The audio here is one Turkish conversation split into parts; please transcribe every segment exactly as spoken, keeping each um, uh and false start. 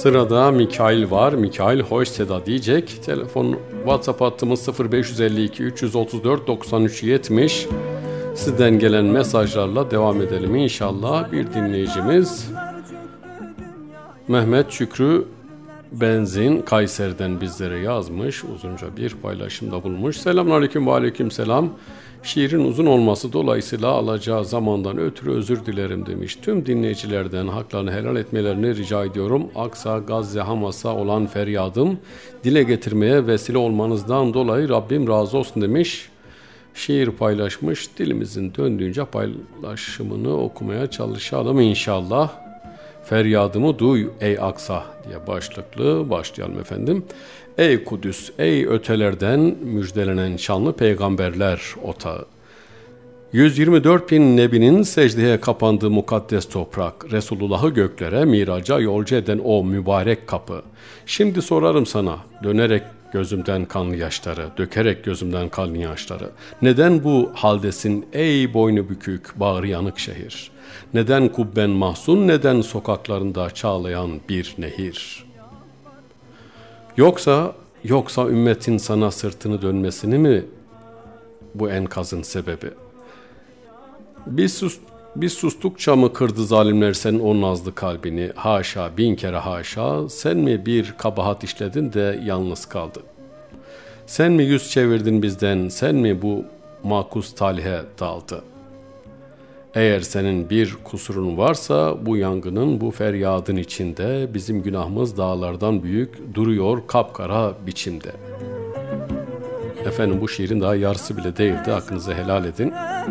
Sırada Mikail var. Mikail hoş seda diyecek. Telefon WhatsApp hattımız sıfır beş elli iki üç yüz otuz dört doksan üç yetmiş. Sizden gelen mesajlarla devam edelim inşallah. Bir dinleyicimiz Mehmet Şükrü Benzin Kayseri'den bizlere yazmış. Uzunca bir paylaşımda bulmuş. Selamünaleyküm ve aleykümselam. Şiirin uzun olması dolayısıyla alacağı zamandan ötürü özür dilerim demiş. Tüm dinleyicilerden haklarını helal etmelerini rica ediyorum. Aksa, Gazze, Hamas'a olan feryadım dile getirmeye vesile olmanızdan dolayı Rabbim razı olsun demiş. Şiir paylaşmış. Dilimizin döndüğünce paylaşımını okumaya çalışalım inşallah. Feryadımı duy ey Aksa diye başlıklı başlayalım efendim. Ey Kudüs, ey ötelerden müjdelenen şanlı peygamberler otağı. yüz yirmi dört bin nebinin secdeye kapandığı mukaddes toprak, Resulullah'ı göklere, miraca yolcu eden o mübarek kapı. Şimdi sorarım sana, dönerek gözümden kanlı yaşları, dökerek gözümden kanlı yaşları. Neden bu haldesin ey boynu bükük, bağrı yanık şehir? Neden kubben mahzun, neden sokaklarında çağlayan bir nehir? Yoksa, yoksa ümmetin sana sırtını dönmesini mi bu enkazın sebebi? Biz, sus, biz sustukça mı kırdı zalimler senin o nazlı kalbini? Haşa, bin kere haşa, sen mi bir kabahat işledin de yalnız kaldın? Sen mi yüz çevirdin bizden, sen mi bu makus talihe daldı? Eğer senin bir kusurun varsa bu yangının, bu feryadın içinde bizim günahımız dağlardan büyük duruyor kapkara biçimde. Efendim bu şiirin daha yarısı bile değildi. Hakkınızı helal edin.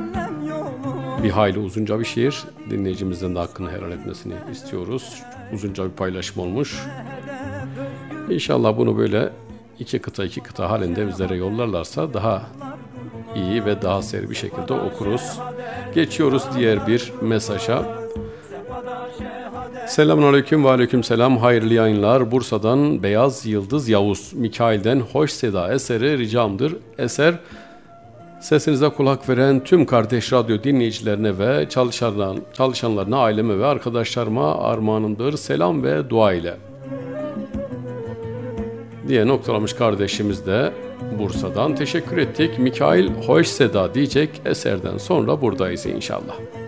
Bir hayli uzunca bir şiir. Dinleyicimizden de hakkını helal etmesini istiyoruz. Uzunca bir paylaşım olmuş. İnşallah bunu böyle iki kıta iki kıta halinde bizlere yollarlarsa daha iyi ve daha seri bir şekilde okuruz. Geçiyoruz diğer bir mesaja. Selamünaleyküm ve aleykümselam. Hayırlı yayınlar. Bursa'dan Beyaz Yıldız Yavuz. Mikail'den hoş seda eseri ricamdır. Eser sesinize kulak veren tüm kardeş radyo dinleyicilerine ve çalışanlar, çalışanlarına, aileme ve arkadaşlarıma armağanımdır. Selam ve dua ile diye noktalamış kardeşimiz de Bursa'dan. Teşekkür ettik. Mikail hoş seda diyecek. Eserden sonra buradayız inşallah.